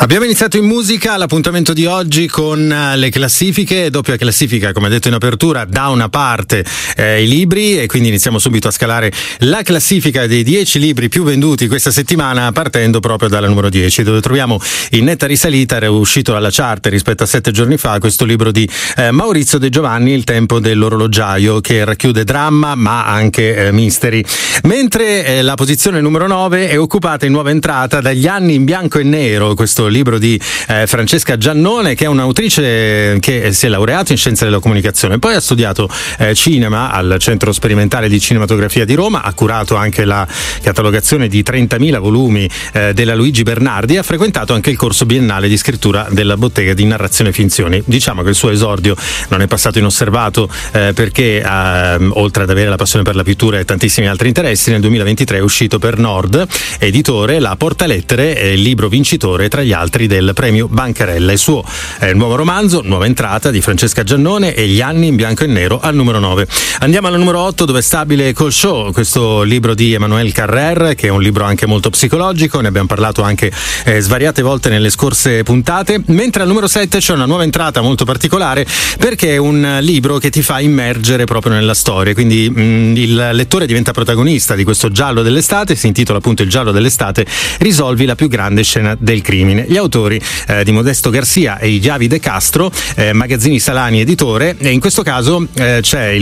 Abbiamo iniziato in musica l'appuntamento di oggi con le classifiche, doppia classifica come detto in apertura, da una parte i libri, e quindi iniziamo subito a scalare la classifica dei 10 libri più venduti questa settimana, partendo proprio dalla numero 10, dove troviamo in netta risalita, era uscito dalla chart rispetto a 7 giorni fa, questo libro di Maurizio De Giovanni, Il tempo dell'orologiaio, che racchiude dramma ma anche misteri. Mentre la posizione numero 9 è occupata in nuova entrata dagli anni in bianco e nero, questo libro di Francesca Giannone, che è un'autrice che si è laureata in scienze della comunicazione, poi ha studiato cinema al Centro Sperimentale di Cinematografia di Roma, ha curato anche la catalogazione di 30.000 volumi della Luigi Bernardi, ha frequentato anche il corso biennale di scrittura della Bottega di Narrazione Finzioni. Diciamo che il suo esordio non è passato inosservato perché oltre ad avere la passione per la pittura e tantissimi altri interessi, nel 2023 è uscito per Nord Editore La Portalettere, il libro vincitore tra gli altri del premio Bancarella. Il suo nuovo romanzo, nuova entrata, di Francesca Giannone, e Gli anni in bianco e nero, al numero 9. Andiamo alla numero 8, dove è stabile Col Show, questo libro di Emmanuel Carrère, che è un libro anche molto psicologico, ne abbiamo parlato anche svariate volte nelle scorse puntate. Mentre al numero 7 c'è una nuova entrata molto particolare, perché è un libro che ti fa immergere proprio nella storia, quindi il lettore diventa protagonista di questo giallo dell'estate, si intitola appunto Il giallo dell'estate, risolvi la più grande scena del crimine. Gli autori di Modesto Garcia e Iavi De Castro, Magazzini Salani editore, e in questo caso c'è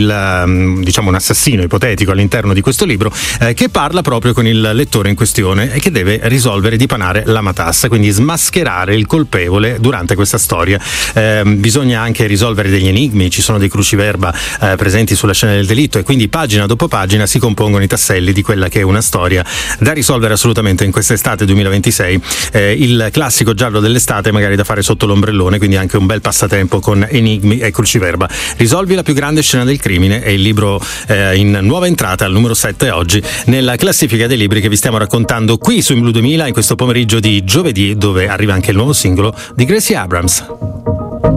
un assassino ipotetico all'interno di questo libro che parla proprio con il lettore in questione e che deve risolvere, dipanare la matassa, quindi smascherare il colpevole durante questa storia. Bisogna anche risolvere degli enigmi, ci sono dei cruciverba presenti sulla scena del delitto, e quindi pagina dopo pagina si compongono i tasselli di quella che è una storia da risolvere assolutamente in quest'estate 2026. Il classico giallo dell'estate, magari da fare sotto l'ombrellone, quindi anche un bel passatempo con enigmi e cruciverba. Risolvi la più grande scena del crimine è il libro in nuova entrata al numero 7 oggi nella classifica dei libri che vi stiamo raccontando qui su In Blu 2000 in questo pomeriggio di giovedì, dove arriva anche il nuovo singolo di Gracie Abrams.